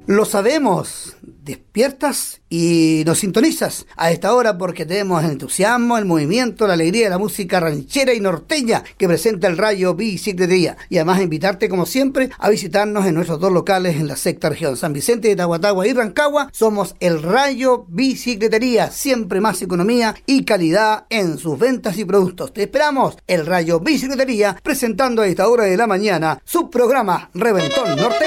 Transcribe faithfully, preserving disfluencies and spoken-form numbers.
Lo sabemos, despiertas y nos sintonizas a esta hora porque tenemos el entusiasmo, el movimiento, la alegría de la música ranchera y norteña que presenta el Rayo Bicicletería. Y además invitarte como siempre a visitarnos en nuestros dos locales en la sexta región, San Vicente de Tahuatahua y Rancagua. Somos el Rayo Bicicletería, siempre más economía y calidad en sus ventas y productos. Te esperamos, el Rayo Bicicletería, presentando a esta hora de la mañana su programa Reventón Norte.